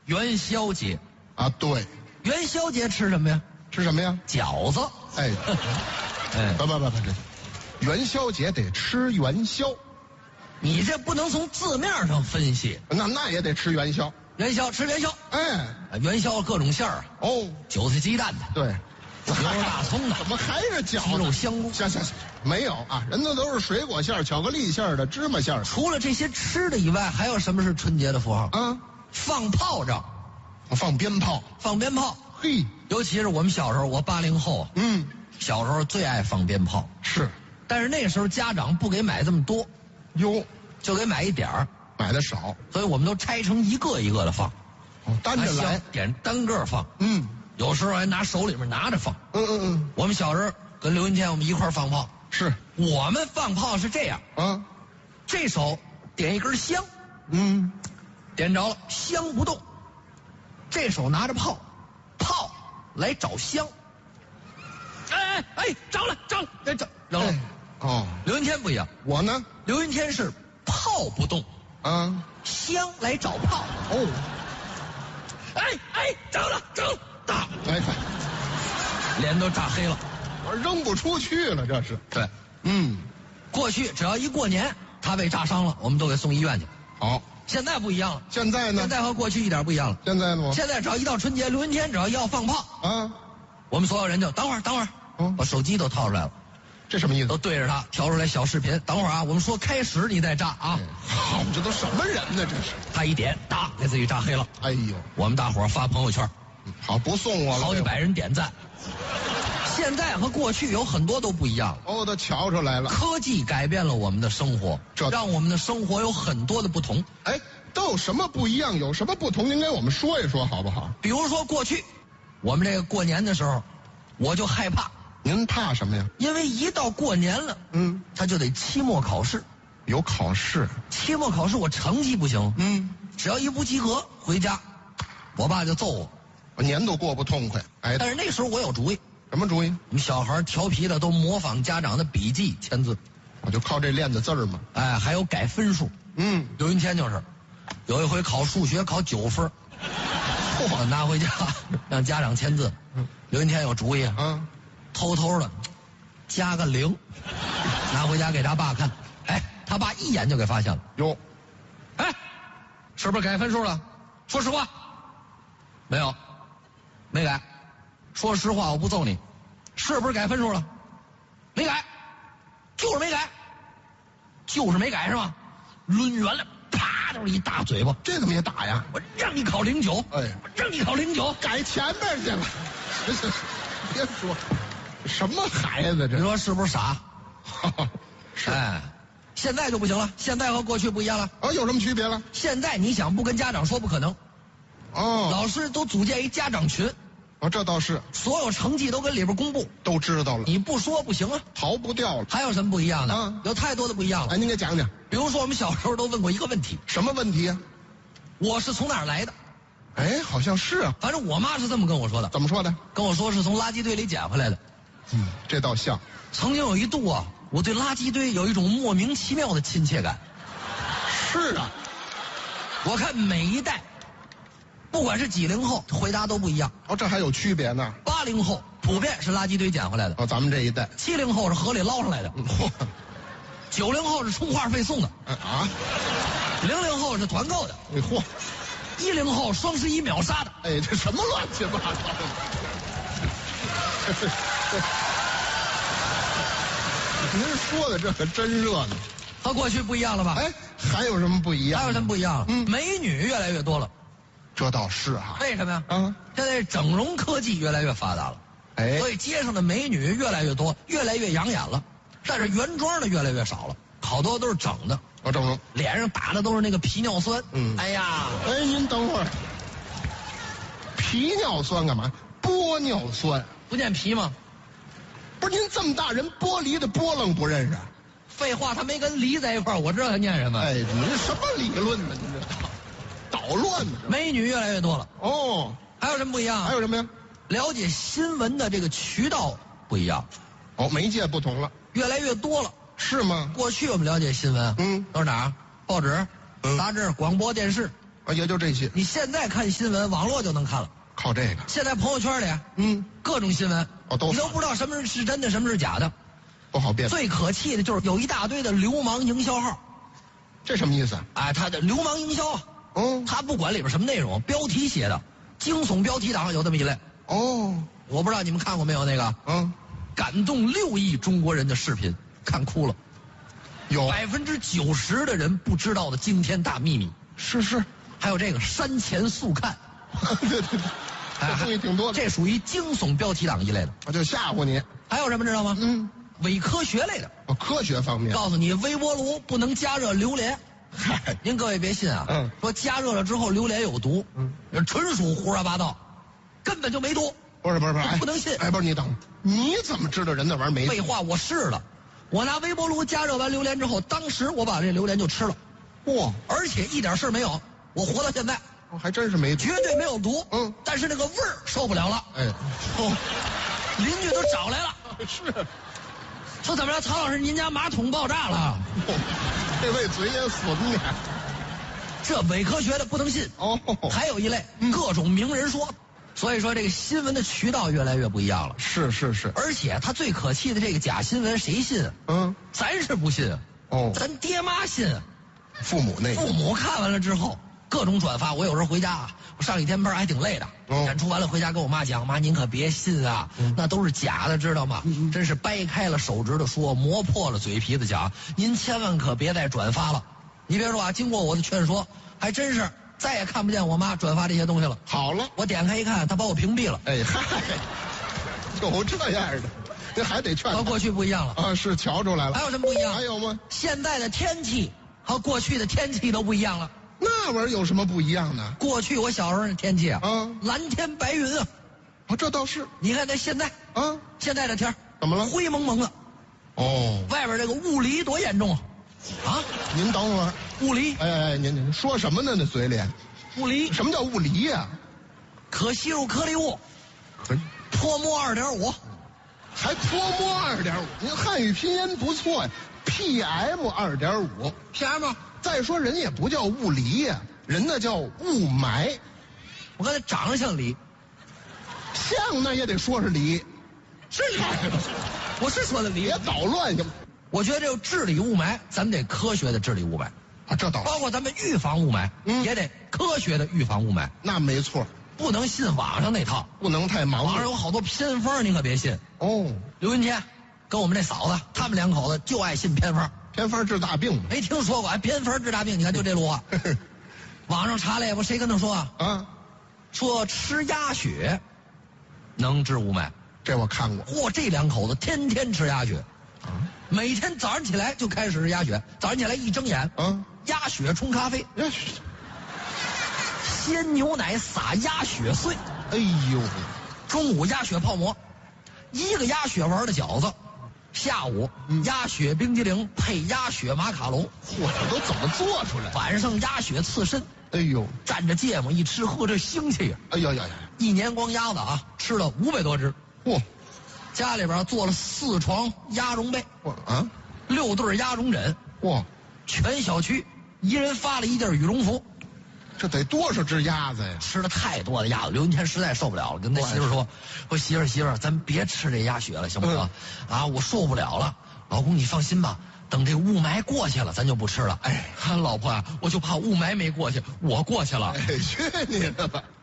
元宵节啊，对， 元宵节吃什么呀？ 吃什么呀？ 饺子。 哎， 哎， 不，这元宵节得吃元宵， 你这不能从字面上分析。 那也得吃元宵。 元宵吃元宵， 哎， 元宵各种馅儿啊， 哦， 韭菜鸡蛋的， 对， 牛肉大葱的， 怎么还是饺鸡肉子？ 香菇。 行，没有啊，人家都是水果馅儿、巧克力馅儿的、芝麻馅儿的。 除了这些吃的以外，还有什么是春节的符号？ 啊， 放炮仗， 放鞭炮。 放鞭炮。 嘿， 尤其是我们小时候，我80后，小时候最爱放鞭炮。 是， 但是那时候家长不给买这么多， 哟， 就给买一点儿， 买的少， 所以我们都拆成一个一个的放， 单着来， 点单个放。有时候还拿手里面拿着放。我们小时候跟刘云天我们一块儿放炮。 是， 我们放炮是这样啊， 这手点一根香，点着了，香不动，这手拿着炮，炮来找香。哎，着了，着了。 哦， 刘云天不一样， 我呢， 刘云天是炮不动，香来找炮。 哦， 着了，打， 哎， 脸都炸黑了。 我扔不出去了，这是。 对，过去只要一过年，他被炸伤了，我们都给送医院去。 好， 现在不一样了。 现在呢？ 现在和过去一点不一样了。 现在呢？ 现在只要一到春节，刘云天只要放炮啊， 我们所有人就等会儿，把手机都掏出来了。 这什么意思？ 都对着他调出来小视频。等会儿啊，我们说开始你再炸啊。 好，这都什么人呢？这是。 他一点，打给自己炸黑了。 哎呦， 我们大伙儿发朋友圈， 好，不送我了。 好几百人点赞。现在和过去有很多都不一样了。 哦，都瞧出来了。 科技改变了我们的生活，让我们的生活有很多的不同。 哎，都有什么不一样？有什么不同？您给我们说一说好不好？ 比如说过去，我们这个过年的时候，我就害怕。 您怕什么呀？ 因为一到过年了，他就得期末考试， 有考试。 期末考试我成绩不行，只要一不及格回家，我爸就揍我， 我年都过不痛快。哎， 但是那时候我有主意。 什么主意？ 我们小孩调皮的都模仿家长的笔记签字， 我就靠这练的字儿嘛。 哎，还有改分数。刘云天就是，有一回考数学考9分，拿回家让家长签字。刘云天有主意啊，偷偷的加个0，拿回家给他爸看。哎，他爸一眼就给发现了。 哟， 哎，是不是改分数了？说实话。没有，没改。说实话，我不揍你。是不是改分数了？没改，就是没改，就是没改是吧？抡圆了，啪就是一大嘴巴。 这怎么也打呀？ 我让你考09， 哎， 我让你考09， 改前面去了。别说，什么孩子这？ 你说是不是傻？ 是。 哎，现在就不行了，现在和过去不一样了。 有什么区别了？ 现在你想不跟家长说不可能。老师都组建一家长群。 这倒是， 所有成绩都跟里边公布， 都知道了。 你不说不行啊， 逃不掉了。 还有什么不一样的？有太多的不一样了。 哎，您给讲讲。 比如说我们小时候都问过一个问题。 什么问题呀？ 我是从哪儿来的？ 哎，好像是啊。 反正我妈是这么跟我说的。 怎么说的？ 跟我说是从垃圾堆里捡回来的。 这倒像。 曾经有一度啊，我对垃圾堆有一种莫名其妙的亲切感。 是啊。 我看每一代，不管是90后，回答都不一样。 这还有区别呢。 80后普遍是垃圾堆捡回来的。 咱们这一代。 70后是河里捞上来的。90后是充话费送的。00后是团购的。10后双11秒杀的。 哎，这什么乱七八糟的？您说的这可真热闹。 和过去不一样了吧？ 哎，还有什么不一样？ 还有什么不一样？美女越来越多了。 这倒是哈。 为什么呀？现在整容科技越来越发达了。 哎， 所以街上的美女越来越多，越来越养眼了。但是原装的越来越少了，好多都是整的。 整容， 脸上打的都是那个皮尿酸。哎呀， 哎，您等会儿，皮尿酸干嘛？玻尿酸不念皮吗？ 不是，您这么大人，玻璃的玻棱不认识？ 废话，他没跟梨在一块儿，我知道他念什么。 哎，您什么理论呢？您这捣乱呢？ 美女越来越多了。还有什么不一样？ 还有什么呀？ 了解新闻的这个渠道不一样。 媒介不同了， 越来越多了。 是吗？ 过去我们了解新闻，都是哪儿？报纸、杂志、广播电视。 啊，也就这些。 你现在看新闻，网络就能看了。 靠这个。 现在朋友圈里，各种新闻，你都不知道什么是真的，什么是假的， 不好辨。 最可气的就是有一大堆的流氓营销号。 这什么意思？ 哎，他的流氓营销啊。他不管里边什么内容，标题写的惊悚标题党有这么一类。我不知道你们看过没有那个？感动6亿中国人的视频，看哭了。 有 90%的人不知道的惊天大秘密。 是。 还有这个山前速看。 对，这东西挺多的。 这属于惊悚标题党一类的。 我就吓唬你。 还有什么知道吗？伪科学类的。 科学方面。 告诉你，微波炉不能加热榴莲。 嗨， 您各位别信啊。说加热了之后榴莲有毒。纯属胡说八道，根本就没毒。 不是， 不能信。 不是你等，你怎么知道人那玩意儿没毒？ 废话，我试了，我拿微波炉加热完榴莲之后，当时我把这榴莲就吃了。而且一点事没有，我活到现在。 还真是没毒， 绝对没有毒。但是那个味儿受不了了。邻居都找来了。 是。 说怎么着，曹老师，您家马桶爆炸了？ 这位嘴也损呢。 这伪科学的不能信。还有一类各种名人说。所以说这个新闻的渠道越来越不一样了。 是。 而且他最可气的这个假新闻谁信？咱是不信。咱爹妈信。 父母看完了之后各种转发。我有时候回家我上一天班还挺累的，演出完了回家跟我妈讲，妈您可别信啊，那都是假的，知道吗？真是掰开了手指头说，磨破了嘴皮子讲，您千万可别再转发了。你别说啊，经过我的劝说，还真是再也看不见我妈转发这些东西了。 好了， 我点开一看，她把我屏蔽了。 嗨，有这样的，这还得劝。 和过去不一样了是瞧出来了。 还有什么不一样？ 还有吗？ 现在的天气和过去的天气都不一样了。 那玩意儿有什么不一样呢？ 过去我小时候的天气蓝天白云啊。 这倒是。 你看那现在现在的天怎么了？ 灰蒙蒙的。外边这个雾离多严重啊！ 您等会儿。 雾离。 您说什么呢？那嘴里。 雾离。 什么叫雾离呀？ 可吸入颗粒物。脱墨2.5。 还脱墨2.5？您汉语拼音不错呀。PM 2.5。 PM。 再说人也不叫雾离呀，人那叫雾霾。 我看他长得像梨。 像那也得说是梨。 是梨。我是说的梨。 别捣乱行吗？ 我觉得这个治理雾霾，咱们得科学的治理雾霾。 这倒是。 包括咱们预防雾霾，也得科学的预防雾霾。 那没错。 不能信网上那套。 不能太盲目。 网上有好多偏方，你可别信。刘云天跟我们那嫂子，他们两口子就爱信偏方。 偏方治大病没听说过。偏方治大病，你看就这路啊。网上查来，谁跟他说说吃鸭血能治雾霾。 这我看过。 这两口子天天吃鸭血。每天早上起来就开始吃鸭血，早上起来一睁眼，鸭血冲咖啡，鲜牛奶撒鸭血碎。中午鸭血泡馍，一个鸭血丸的饺子。下午鸭血冰激凌配鸭血马卡龙。 这都怎么做出来？ 晚上鸭血刺身。蘸着芥末一吃，喝这腥气。一年光鸭子吃了500多只。家里边做了4床鸭绒被，6对鸭绒枕。全小区一人发了1件羽绒服。 这得多少只鸭子呀？ 吃了太多的鸭子，刘云天实在受不了了，跟他媳妇说：“媳妇，咱别吃这鸭血了，行不行？我受不了了。老公，你放心吧，等这雾霾过去了，咱就不吃了。”老婆我就怕雾霾没过去，我过去了。 去你的吧！